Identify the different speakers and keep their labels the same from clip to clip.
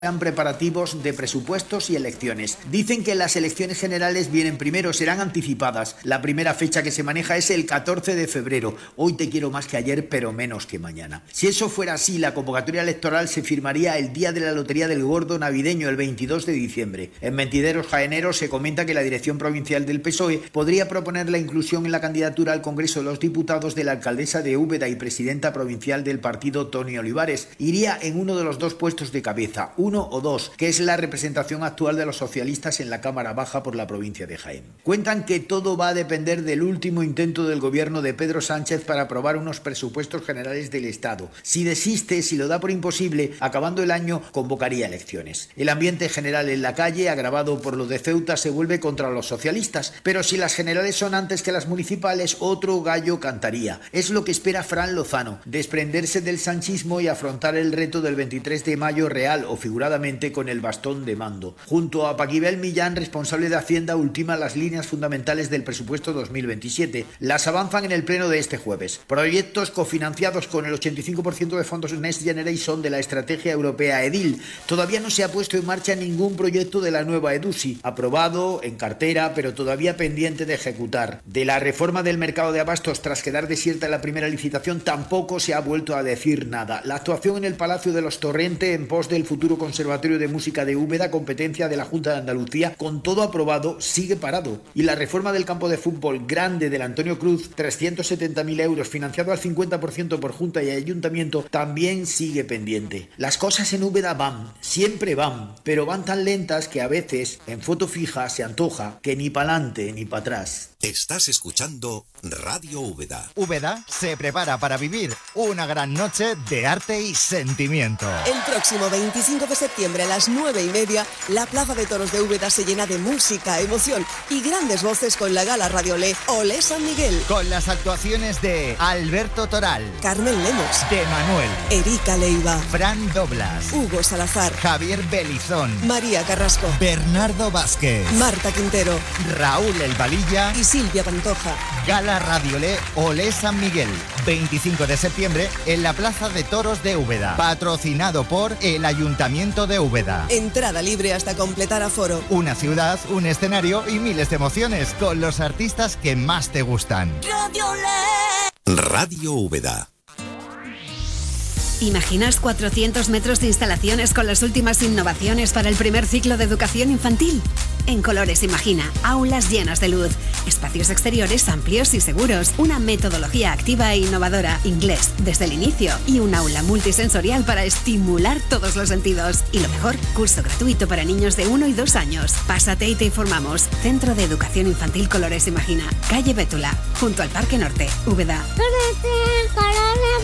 Speaker 1: preparativos de presupuestos y elecciones. Dicen que las elecciones generales vienen primero, serán anticipadas. La primera fecha que se maneja es el 14 de febrero. Hoy te quiero más que ayer, pero menos que mañana. Si eso fuera así, la convocatoria electoral se firmaría el día de la Lotería del Gordo navideño, el 22 de diciembre. En Mentideros Jaeneros se comenta que la dirección provincial del PSOE podría proponer la inclusión en la candidatura al Congreso de los Diputados de la alcaldesa de Úbeda y presidenta provincial del partido, Toni Olivares. Iría en uno de los dos puestos de cabeza, uno o dos, que es la representación actual de los socialistas en la Cámara Baja por la provincia de Jaén. Cuentan que todo va a depender del último intento del gobierno de Pedro Sánchez para aprobar unos presupuestos generales del Estado. Si desiste, si lo da por imposible, acabando el año, convocaría elecciones. El ambiente general en la calle, agravado por lo de Ceuta, se vuelve contra los socialistas, pero si las generales son antes que las municipales, otro gallo cantaría. Es lo que espera Fran Lozano, desprenderse del sanchismo y afrontar el reto del 23 de mayo real o figurado con el bastón de mando. Junto a Paquibel Millán, responsable de Hacienda, ultima las líneas fundamentales del presupuesto 2027. Las avanzan en el pleno de este jueves. Proyectos cofinanciados con el 85% de fondos Next Generation de la estrategia europea EDIL. Todavía no se ha puesto en marcha ningún proyecto de la nueva EDUSI, aprobado, en cartera, pero todavía pendiente de ejecutar. De la reforma del mercado de abastos tras quedar desierta la primera licitación tampoco se ha vuelto a decir nada. La actuación en el Palacio de los Torrente en pos del futuro Conservatorio de Música de Úbeda, competencia de la Junta de Andalucía, con todo aprobado, sigue parado. Y la reforma del campo de fútbol grande del Antonio Cruz, 370.000 euros, financiado al 50% por Junta y Ayuntamiento, también sigue pendiente. Las cosas en Úbeda van, siempre van, pero van tan lentas que a veces, en foto fija, se antoja que ni para adelante ni para atrás.
Speaker 2: Estás escuchando Radio Úbeda.
Speaker 3: Úbeda se prepara para vivir una gran noche de arte y sentimiento.
Speaker 4: El próximo 25 de septiembre a las 9:30, la Plaza de Toros de Úbeda se llena de música, emoción y grandes voces con la gala Radiolé Olé San Miguel.
Speaker 3: Con las actuaciones de Alberto Toral,
Speaker 4: Carmen Lemos,
Speaker 3: de Manuel,
Speaker 4: Erika Leiva,
Speaker 3: Fran Doblas,
Speaker 4: Hugo Salazar,
Speaker 3: Javier Belizón,
Speaker 4: María Carrasco,
Speaker 3: Bernardo Vázquez,
Speaker 4: Marta Quintero,
Speaker 3: Raúl El Valilla
Speaker 4: y Silvia Pantoja.
Speaker 3: Gala Radiolé Olé San Miguel, 25 de septiembre en la Plaza de Toros de Úbeda. Patrocinado por el Ayuntamiento de Úbeda.
Speaker 4: Entrada libre hasta completar aforo.
Speaker 3: Una ciudad, un escenario y miles de emociones con los artistas que más te gustan.
Speaker 2: Radio Úbeda.
Speaker 5: ¿Imaginas 400 metros de instalaciones con las últimas innovaciones para el primer ciclo de educación infantil? En Colores Imagina, aulas llenas de luz, espacios exteriores amplios y seguros, una metodología activa e innovadora, inglés desde el inicio y un aula multisensorial para estimular todos los sentidos. Y lo mejor, curso gratuito para niños de 1 y 2 años. Pásate y te informamos. Centro de Educación Infantil Colores Imagina, calle Bétula, junto al Parque Norte, Úbeda.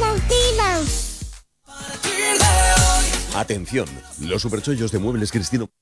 Speaker 6: Atención, los superchollos de Muebles Cristino